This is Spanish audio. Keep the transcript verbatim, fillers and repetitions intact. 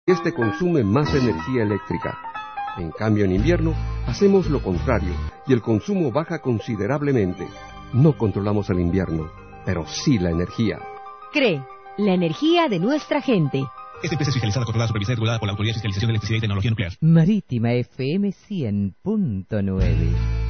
Este consume más energía eléctrica. En cambio, en invierno, hacemos lo contrario y el consumo baja considerablemente. No controlamos el invierno, pero sí la energía. C R E E, la energía de nuestra gente. Esta empresa es fiscalizada, controlada, supervisada y regulada por la Autoridad de Fiscalización de Electricidad y Tecnología Nuclear. Marítima F M cien punto nueve.